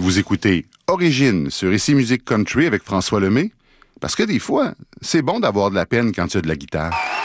Vous écoutez Origine sur Ici Musique Country avec François Lemay. Parce que des fois, c'est bon d'avoir de la peine quand tu as de la guitare.